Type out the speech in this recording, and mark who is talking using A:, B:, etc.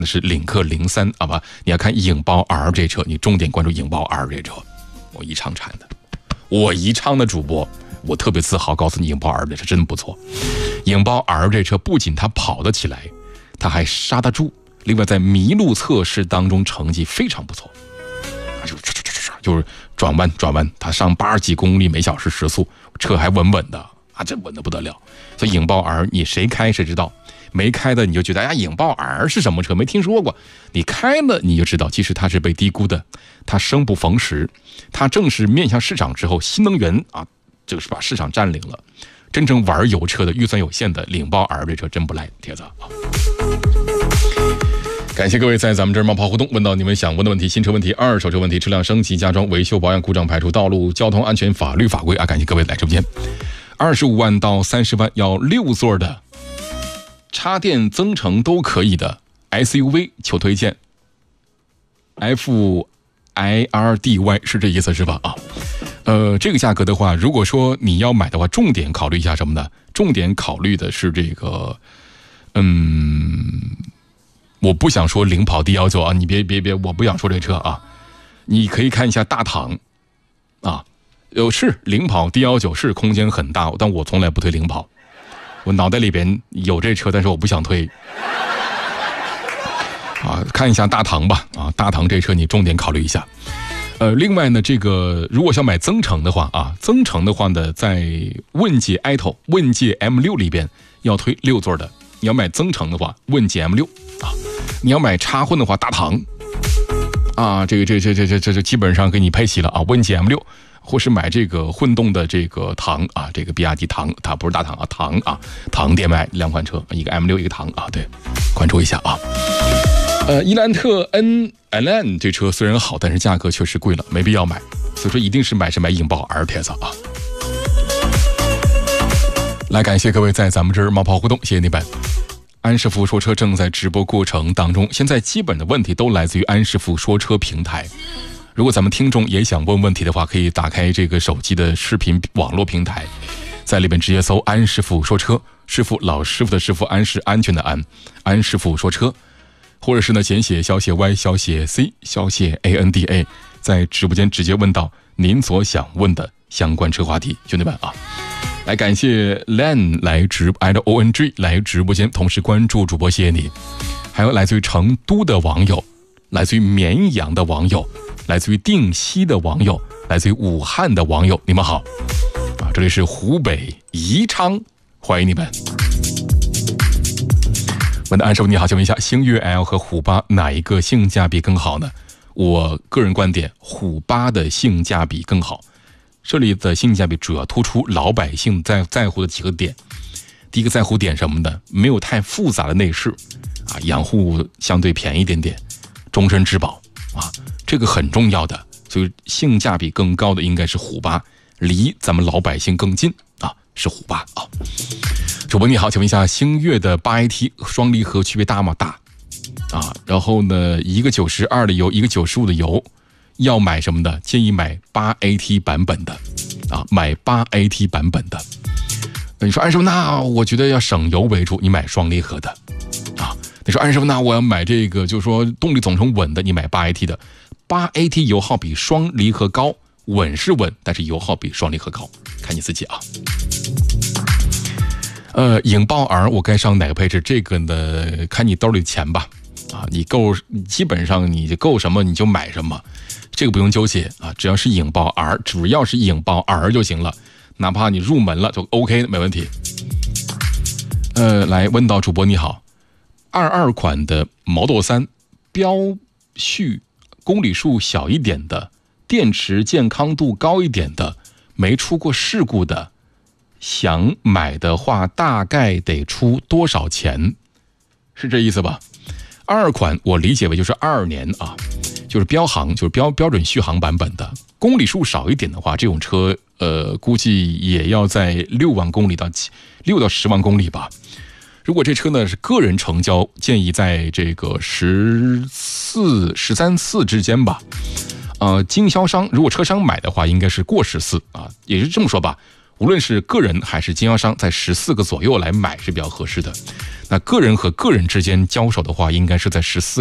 A: 那是领克03，好吧？你要看影豹 R 这车，你重点关注影豹 R 这车。我宜昌产的，我宜昌的主播，我特别自豪告诉你，影豹 R 这车真不错。影豹 R 这车不仅它跑得起来，它还刹得住，另外在麋鹿测试当中成绩非常不错，就是转弯，它上80几公里每小时时速，车还稳稳的啊，这稳得不得了。所以影豹 R 你谁开谁知道，没开的你就觉得影豹 R 是什么车没听说过，你开了你就知道，其实它是被低估的，它生不逢时，它正是面向市场之后，新能源啊，这个是把市场占领了。真正玩油车的预算有限的领豹 R 这车真不赖，铁子啊！感谢各位在咱们这儿冒泡互动，问到你们想问的问题：新车问题、二手车问题、车辆升级、加装、维修、保养、故障排除、道路交通安全、法律法规啊！感谢各位来直播间。25万到30万要6座的，插电增程都可以的 SUV 求推荐。FIRDY 是这意思是吧？啊。这个价格的话，如果说你要买的话，重点考虑一下什么呢？重点考虑的是这个，我不想说领跑D19啊，你别，我不想说这车啊，你可以看一下大唐，啊，是领跑D19是空间很大，但我从来不推领跑，我脑袋里边有这车，但是我不想推。啊，看一下大唐吧，啊，大唐这车你重点考虑一下。另外呢，这个如果想买增程的话啊，增程的话呢，在问界 Ito 问界 M6 里边要推6座的。你要买增程的话，问界 M6 啊；你要买插混的话，大唐啊，这基本上给你配齐了啊。问界 M6，或是买这个混动的这个唐啊，这个比亚迪唐，它不是大唐啊，唐啊，唐电麦两款车，一个 M6，一个唐啊，对，关注一下啊。伊兰特 NLN 这车虽然好，但是价格确实贵了，没必要买，所以说一定是买影豹 R 铁子啊。来，感谢各位在咱们这儿冒泡互动，谢谢你们。安师傅说车正在直播过程当中，现在基本的问题都来自于安师傅说车平台。如果咱们听众也想问问题的话，可以打开这个手机的视频网络平台，在里面直接搜安师傅说车，师傅老师傅的师傅，安是安全的安，安师傅说车。或者是呢，简写小写 Y 小写 C 小写 ANDA， 在直播间直接问到您所想问的相关车话题，兄弟们啊！来感谢 Lan 来LONG 来直播间，同时关注主播，谢谢你。还有来自于成都的网友，来自于绵阳的网友，来自于定西的网友，来自于武汉的网友，你们好啊！这里是湖北宜昌，欢迎你们。问的安师傅你好，请问一下，星越 L 和虎8哪一个性价比更好呢？我个人观点，虎8的性价比更好。这里的性价比主要突出老百姓在乎的几个点。第一个在乎点什么呢？没有太复杂的内饰啊，养护相对便宜一点点，终身质保啊，这个很重要的。所以性价比更高的应该是虎8，离咱们老百姓更近啊，是虎8啊。主播你好，请问一下，星越的8AT 双离合区别大吗？大啊。然后呢，一个92的油，一个95的油，要买什么的？建议买8AT 版本的啊，买8AT 版本的。你说安师傅，那我觉得要省油为主，你买双离合的啊。你说安师傅，那我要买这个，就是说动力总成稳的，你买8AT 的。8AT 油耗比双离合高，稳是稳，但是油耗比双离合高，看你自己啊。影豹 R 我该上哪个配置？这个呢，看你兜里钱吧。啊，你够，基本上你够什么你就买什么，这个不用纠结啊。只要是影豹 R， 主要是影豹 R 就行了，哪怕你入门了就 OK 的，没问题。来问到主播你好，22款的 Model 3，标序公里数小一点的，电池健康度高一点的，没出过事故的。想买的话大概得出多少钱？是这意思吧？22款我理解为就是22年啊，就是标行，就是标准续航版本的。公里数少一点的话，这种车估计也要在6万公里到6到10万公里吧。如果这车呢是个人成交，建议在这个13、14之间吧。经销商如果车商买的话，应该是过14啊，也是这么说吧。 无论是个人还是经销商，在14个左右来买是比较合适的。那个人和个人之间交手的话，应该是在14